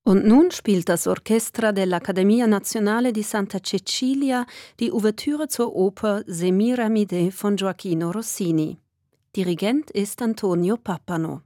Und nun spielt das Orchestra dell'Accademia Nazionale di Santa Cecilia die Ouvertüre zur Oper Semiramide von Gioachino Rossini. Dirigent ist Antonio Pappano.